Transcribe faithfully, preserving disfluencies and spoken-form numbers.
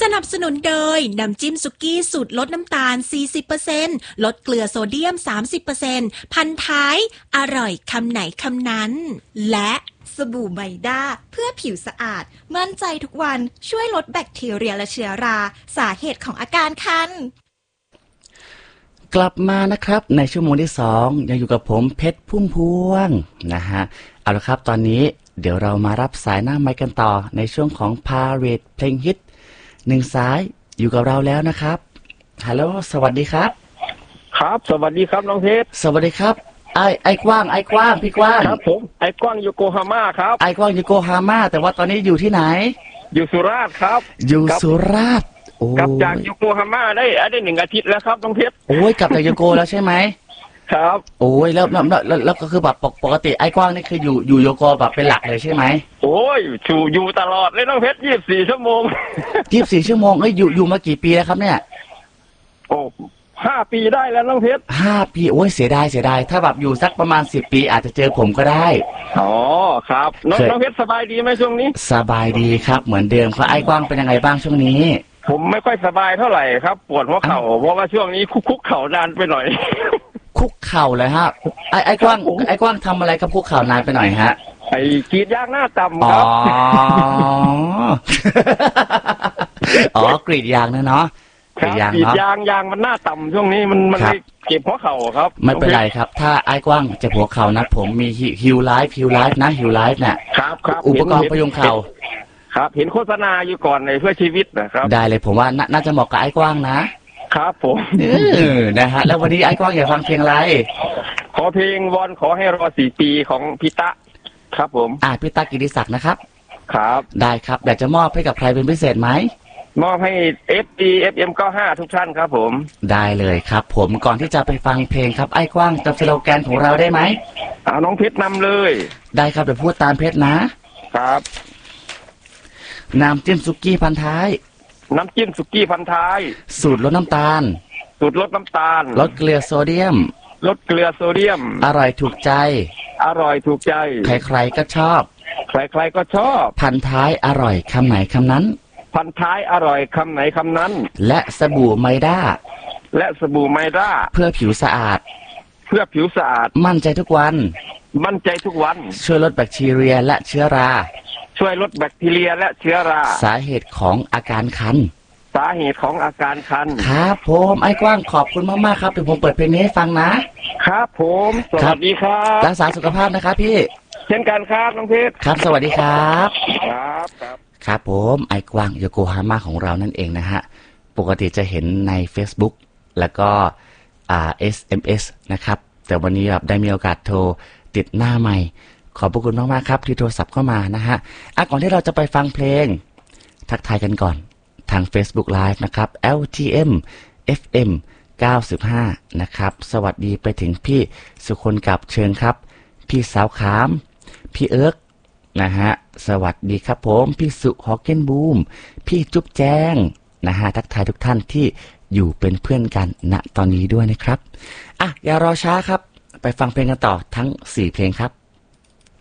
สนับสนุนโดยน้ำจิ้มสุกี้สูตรลดน้ำตาล สี่สิบเปอร์เซ็นต์ ลดเกลือโซเดียม สามสิบเปอร์เซ็นต์ พันท้ายอร่อยคำไหนคำนั้นและสบู่ไมด้าเพื่อผิวสะอาดมั่นใจทุกวันช่วยลดแบคทีเรียและเชื้อราสาเหตุของอาการคันกลับมานะครับในชั่วโมงที่สองยังอยู่กับผมเพชรพุ่มพวงนะฮะเอาละครับตอนนี้เดี๋ยวเรามารับสายหน้าไมค์กันต่อในช่วงของพาเรดเพลงฮิตหนึ่งสายอยู่กับเราแล้วนะครับฮัลโหลสวัสดีครับครับสวัสดีครับน้องเพชรสวัสดีครับไอ้ไอ้กว้างไอ้กว้างพี่กว้างครับผมไอ้กว้างโยโกฮาม่าครับไอ้กว้างโยโกฮาม่าแต่ว่าตอนนี้อยู่ที่ไหนอยู่สุราษฎร์ครับอยู่สุราษฎร์กลับจากโยโกฮาม่าได้ได้หนึ่งอาทิตย์แล้วครับน้องเพชรโอ้ยกลับจากโยโกแล้วใช่ไหมครับโอ้ยแล้วแล้วแล้วแล้วก็คือแบบปกติไอ้กว้างนี่คืออยู่อยู่โยโกแบบเป็นหลักเลยใช่ไหมโอ้ยอยู่อยู่ตลอดเลยน้องเพชรยี่สิบสี่ชั่วโมงยี่สิบสี่ชั่วโมงเอ้ยอยู่อยู่มากี่ปีแล้วครับเนี่ยโอ้ห้าปีได้แล้วน้องเพชรห้าปีโอ้ยเสียดายเสียดายถ้าแบบอยู่สักประมาณสิบปีอาจจะเจอผมก็ได้อ๋อครับน้องน้องเพชรสบายดีไหมช่วงนี้สบายดีครับเหมือนเดิมครับไอ้กว้างเป็นยังไงบ้างช่วงนี้ผมไม่ค่อยสบายเท่าไหร่ครับปวดหัวเข่าเพราะว่าช่วงนี้คุกคุกเข่านานไปหน่อยคุกเข่าเลยฮะไอ้ไอ้กว้างไอ้กว้างทำอะไรกับคุกเข่านานไปหน่อยฮะไอ้กรีดยางหน้าต่ำครับอ๋ออ๋อกรีดยางนะเนาะกรีดยางเนาะยางยางมันหน้าต่ำช่วงนี้มันมันเลยเจ็บหัวเข่าครับไม่เป็นไรครับถ้าไอ้กว้างเจ็บหัวเข่านะผมมีฮิวไลฟ์ฮิวไลฟ์นะฮิวไลฟ์เนี่ยครับครับอุปกรณ์พยุงเข่าครับเห็นโฆษณาอยู่ก่อนในเพื่อชีวิตนะครับได้เลยผมว่าน่าจะเหมาะกับไอ้กว้างนะครับผมเออนะฮะแล้ววันนี้ไอ้กว้างอยากฟังเพลงอะไรขอเพลงวอนขอให้รอสี่ปีของพี่ตะครับผมอ่าพี่ตะกิติศักดิ์นะครับครับได้ครับอยากจะมอบให้กับใครเป็นพิเศษไหมมอบให้ เอฟ ดี เอฟ เอ็ม เก้าสิบห้า ทุกท่านครับผมได้เลยครับผมก่อนที่จะไปฟังเพลงครับไอ้กว้างจำสโลแกนของเราได้ไหมเอาน้องเพชรนำเลยได้ครับเดี๋ยวพูดตามเพชรนะครับน้ำจิ้มสุกี้พันท้ายน้ำจิ้มสุกี้พันท้ายสูตรลดน้ำตาลสูตรลดน้ำตาลลดเกลือโซเดียมลดเกลือโซเดียมอร่อยถูกใจอร่อยถูกใจใครๆก็ชอบใครๆก็ชอบพันท้ายอร่อยคำไหนคำนั้นพันท้ายอร่อยคำไหนคำนั้นและสบู่ไมด้าและสบู่ไมด้าเพื่อผิวสะอาดเพื่อผิวสะอาดมั่นใจทุกวันมั่นใจทุกวันช่วยลดแบคทีเรียและเชื้อราช่วยลดแบคทีเรียและเชื้อราสาเหตุของอาการคันสาเหตุของอาการคันครับผมไอ้กว้างขอบคุณมากๆครับเดี๋ยวผมเปิดเพลงนี้ให้ฟังนะครับผมสวัสดีครับรักษาสุขภาพนะครับพี่เช่นกันครับน้องเพชรครับสวัสดีครับครับครับครับผมไอ้กว้างโยโกฮาม่าของเรานั่นเองนะฮะปกติจะเห็นใน Facebook แล้วก็อ่า เอส เอ็ม เอส นะครับแต่วันนี้แบบได้มีโอกาสโทรติดหน้าใหม่ขอบพระคุณมากๆครับที่โทรศัพท์เข้ามานะฮะอ่ะก่อนที่เราจะไปฟังเพลงทักทายกันก่อนทาง Facebook Live นะครับ แอล ที เอ็ม เอฟ เอ็ม เก้าสิบห้านะครับสวัสดีไปถึงพี่สุคนกับเชิญครับพี่สาวขามพี่เอิร์กนะฮะสวัสดีครับผมพี่สุฮอกเกนบูมพี่จุ๊บแจ้งนะฮะทักทายทุกท่านที่อยู่เป็นเพื่อนกันณตอนนี้ด้วยนะครับอ่ะอย่ารอช้าครับไปฟังเพลงกันต่อทั้งสี่เพลงครับ